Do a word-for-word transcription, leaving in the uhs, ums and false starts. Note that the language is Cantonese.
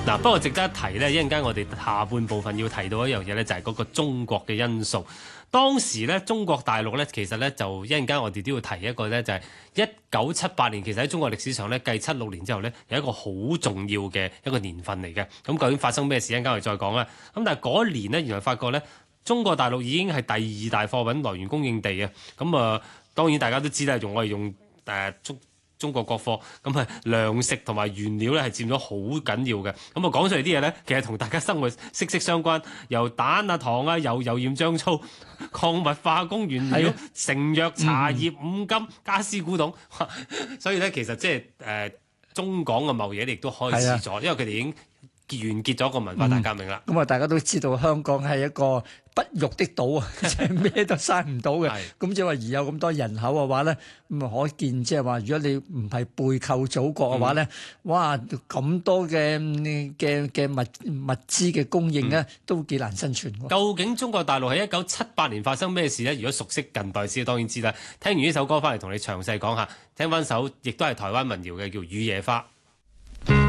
嗱，不過值得一提呢，一陣間我哋下半部分要提到一樣嘢呢，就係嗰個中國嘅因素。當時呢，中國大陸呢，其實呢，就一陣間我哋都要提一個呢，就係一九七八年，其實喺中國歷史上呢，繼七六年之後呢，有一個好重要嘅一個年份嚟嘅。咁究竟發生咩事？一陣間我哋再講啦。咁但係嗰一年呢，原來發覺呢，中國大陸已經係第二大貨品來源供應地啊。咁啊、呃，當然大家都知啦，用我哋用誒、呃、中。中國國貨咁啊，糧食同埋原料咧係佔咗好緊要嘅。咁啊，講出嚟啲嘢咧，其實同大家生活息息相關。由蛋啊、糖啊、油、油鹽醬醋、礦物化工原料、成藥、茶葉、五金、家私古董，所以咧其實即係誒中港嘅貿易亦都開始咗，因為佢哋已經完結咗個文化大革命啦。 咁啊、嗯，大家都知道香港係一個不育的島啊，即係咩都生唔到嘅。咁即係話而有咁多人口嘅話咧，咁啊可見即係話，如果你唔係背靠祖國嘅話咧，嗯、哇咁多嘅嘅嘅物物資嘅供應咧，嗯、都幾難生存。 究竟中國大陸喺一九七八年發生咩事咧？如果熟悉近代史，當然知啦。聽完呢首歌翻嚟同你詳細講下，聽翻首亦都係台灣民謠嘅，叫《雨夜花》。